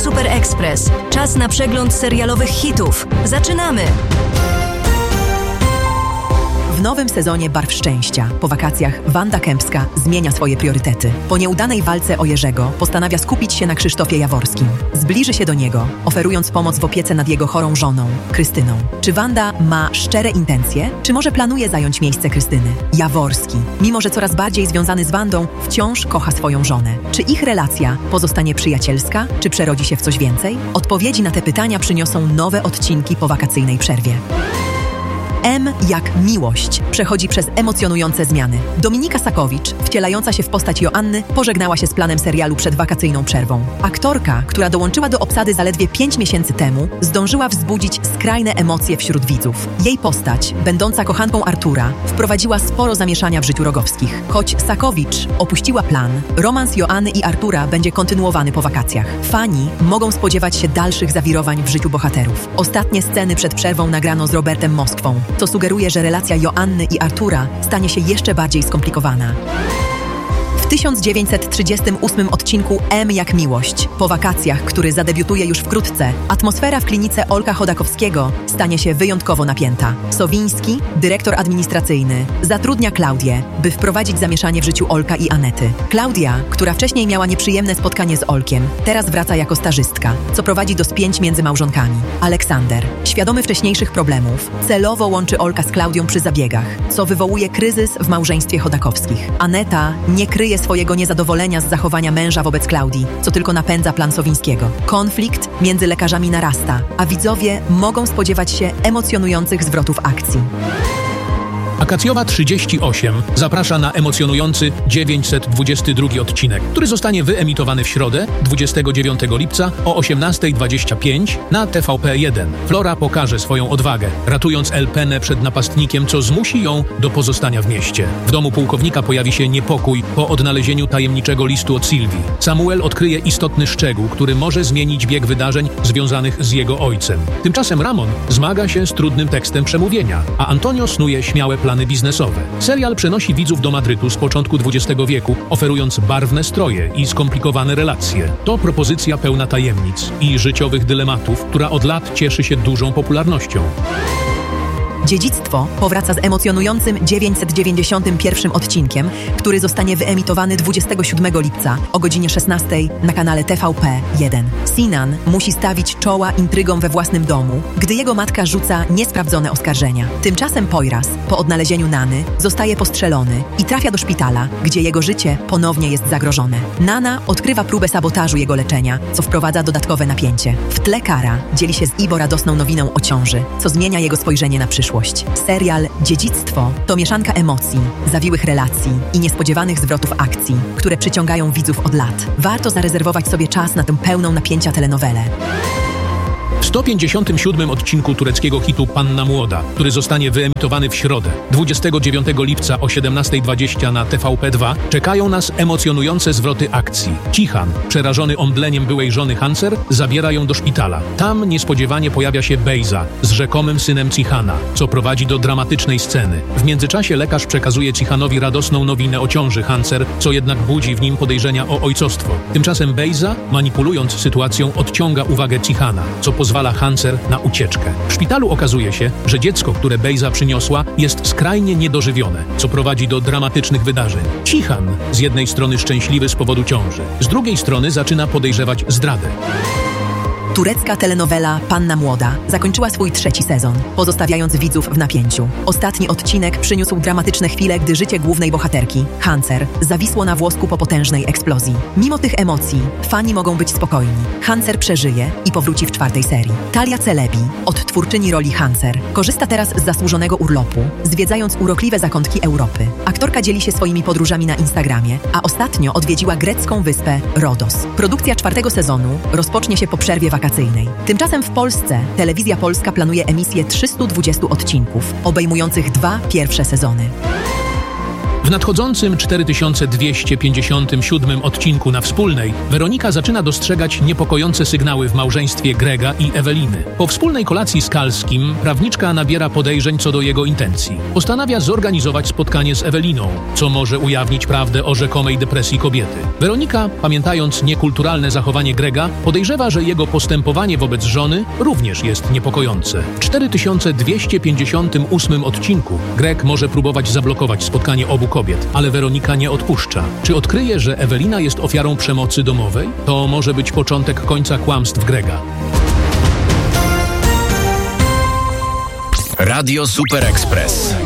Super Express. Czas na przegląd serialowych hitów. Zaczynamy! W nowym sezonie Barw Szczęścia po wakacjach Wanda Kępska zmienia swoje priorytety. Po nieudanej walce o Jerzego postanawia skupić się na Krzysztofie Jaworskim. Zbliży się do niego, oferując pomoc w opiece nad jego chorą żoną, Krystyną. Czy Wanda ma szczere intencje, czy może planuje zająć miejsce Krystyny? Jaworski, mimo że coraz bardziej związany z Wandą, wciąż kocha swoją żonę. Czy ich relacja pozostanie przyjacielska, czy przerodzi się w coś więcej? Odpowiedzi na te pytania przyniosą nowe odcinki po wakacyjnej przerwie. M jak miłość przechodzi przez emocjonujące zmiany. Dominika Sakowicz, wcielająca się w postać Joanny, pożegnała się z planem serialu przed wakacyjną przerwą. Aktorka, która dołączyła do obsady zaledwie 5 miesięcy temu, zdążyła wzbudzić skrajne emocje wśród widzów. Jej postać, będąca kochanką Artura, wprowadziła sporo zamieszania w życiu Rogowskich. Choć Sakowicz opuściła plan, romans Joanny i Artura będzie kontynuowany po wakacjach. Fani mogą spodziewać się dalszych zawirowań w życiu bohaterów. Ostatnie sceny przed przerwą nagrano z Robertem Moskwą, co sugeruje, że relacja Joanny i Artura stanie się jeszcze bardziej skomplikowana. W 1938 odcinku M jak miłość, po wakacjach, który zadebiutuje już wkrótce, atmosfera w klinice Olka Chodakowskiego stanie się wyjątkowo napięta. Sowiński, dyrektor administracyjny, zatrudnia Klaudię, by wprowadzić zamieszanie w życiu Olka i Anety. Klaudia, która wcześniej miała nieprzyjemne spotkanie z Olkiem, teraz wraca jako stażystka, co prowadzi do spięć między małżonkami. Aleksander, świadomy wcześniejszych problemów, celowo łączy Olka z Klaudią przy zabiegach, co wywołuje kryzys w małżeństwie Chodakowskich. Aneta nie kryje swojego niezadowolenia z zachowania męża wobec Klaudii, co tylko napędza plan Sowińskiego. Konflikt między lekarzami narasta, a widzowie mogą spodziewać się emocjonujących zwrotów akcji. Akacjowa 38 zaprasza na emocjonujący 922 odcinek, który zostanie wyemitowany w środę 29 lipca o 18:25 na TVP1. Flora pokaże swoją odwagę, ratując Elpenę przed napastnikiem, co zmusi ją do pozostania w mieście. W domu pułkownika pojawi się niepokój po odnalezieniu tajemniczego listu od Sylwii. Samuel odkryje istotny szczegół, który może zmienić bieg wydarzeń związanych z jego ojcem. Tymczasem Ramon zmaga się z trudnym tekstem przemówienia, a Antonio snuje śmiałe plany biznesowe. Serial przenosi widzów do Madrytu z początku XX wieku, oferując barwne stroje i skomplikowane relacje. To propozycja pełna tajemnic i życiowych dylematów, która od lat cieszy się dużą popularnością. Dziedzictwo powraca z emocjonującym 991 odcinkiem, który zostanie wyemitowany 27 lipca o godzinie 16 na kanale TVP1. Sinan musi stawić czoła intrygom we własnym domu, gdy jego matka rzuca niesprawdzone oskarżenia. Tymczasem Poyraz, po odnalezieniu Nany, zostaje postrzelony i trafia do szpitala, gdzie jego życie ponownie jest zagrożone. Nana odkrywa próbę sabotażu jego leczenia, co wprowadza dodatkowe napięcie. W tle Kara dzieli się z Ibo radosną nowiną o ciąży, co zmienia jego spojrzenie na przyszłość. Serial Dziedzictwo to mieszanka emocji, zawiłych relacji i niespodziewanych zwrotów akcji, które przyciągają widzów od lat. Warto zarezerwować sobie czas na tę pełną napięcia telenowelę. W 157 odcinku tureckiego hitu Panna Młoda, który zostanie wyemitowany w środę 29 lipca o 17:20 na TVP2, czekają nas emocjonujące zwroty akcji. Cihan, przerażony omdleniem byłej żony Hanser, zabiera ją do szpitala. Tam niespodziewanie pojawia się Bejza z rzekomym synem Cihana, co prowadzi do dramatycznej sceny. W międzyczasie lekarz przekazuje Cihanowi radosną nowinę o ciąży Hanser, co jednak budzi w nim podejrzenia o ojcostwo. Tymczasem Bejza, manipulując sytuacją, odciąga uwagę Cihana, co pozwala Hanser na ucieczkę. W szpitalu okazuje się, że dziecko, które Bejza przyniosła, jest skrajnie niedożywione, co prowadzi do dramatycznych wydarzeń. Cihan z jednej strony szczęśliwy z powodu ciąży, z drugiej strony zaczyna podejrzewać zdradę. Turecka telenowela Panna Młoda zakończyła swój 3. sezon, pozostawiając widzów w napięciu. Ostatni odcinek przyniósł dramatyczne chwile, gdy życie głównej bohaterki, Hanser, zawisło na włosku po potężnej eksplozji. Mimo tych emocji, fani mogą być spokojni. Hanser przeżyje i powróci w 4. serii. Talia Celebi, odtwórczyni roli Hanser, korzysta teraz z zasłużonego urlopu, zwiedzając urokliwe zakątki Europy. Aktorka dzieli się swoimi podróżami na Instagramie, a ostatnio odwiedziła grecką wyspę Rodos. Produkcja 4. sezonu rozpocznie się po przerwie wakacyjnej. Tymczasem w Polsce Telewizja Polska planuje emisję 320 odcinków, obejmujących 2 pierwsze sezony. W nadchodzącym 4257 odcinku na Wspólnej Weronika zaczyna dostrzegać niepokojące sygnały w małżeństwie Grega i Eweliny. Po wspólnej kolacji z Kalskim prawniczka nabiera podejrzeń co do jego intencji. Postanawia zorganizować spotkanie z Eweliną, co może ujawnić prawdę o rzekomej depresji kobiety. Weronika, pamiętając niekulturalne zachowanie Grega, podejrzewa, że jego postępowanie wobec żony również jest niepokojące. W 4258 odcinku Greg może próbować zablokować spotkanie obu kobiet, ale Weronika nie odpuszcza. Czy odkryje, że Ewelina jest ofiarą przemocy domowej? To może być początek końca kłamstw Grega. Radio Super Express.